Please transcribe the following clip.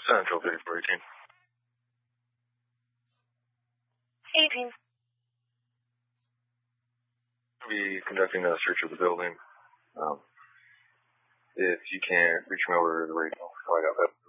Central 3418. 18. We'll be conducting a search of the building. If you can't reach me over the radio, I got that.